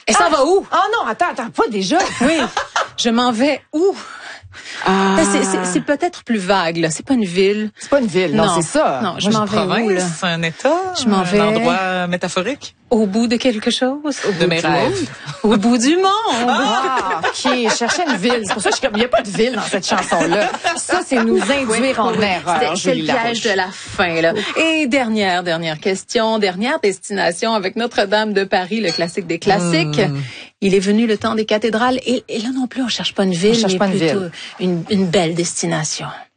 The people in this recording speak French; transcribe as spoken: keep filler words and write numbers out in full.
Elle s'en va où? Oh non, attends, attends, pas déjà. Oui, je m'en vais où? Ah. C'est, c'est, c'est peut-être plus vague, là. C'est pas une ville. C'est pas une ville, non, Non, c'est ça. non, je Moi, m'en vais où, là? C'est un état? Je m'en vais. Un endroit métaphorique? Au bout de quelque chose? De mes rêves. Au bout du monde! Ah, OK, je cherchais une ville. C'est pour ça que je suis comme, il n'y a pas de ville dans cette chanson-là. Ça, c'est nous induire en erreur, C'est Julie le piège de la fin, là. Et dernière, dernière question, dernière destination avec Notre-Dame de Paris, le classique des classiques. Mmh. Il est venu le temps des cathédrales. Et, et là non plus, on cherche pas une ville, on cherche mais pas une plutôt ville. Une, une belle destination.